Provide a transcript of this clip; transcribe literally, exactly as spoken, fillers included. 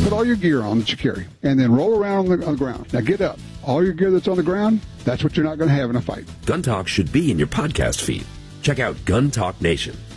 Put all your gear on that you carry, and then roll around on the, on the ground. Now get up. All your gear that's on the ground, that's what you're not going to have in a fight. Gun Talk should be in your podcast feed. Check out Gun Talk Nation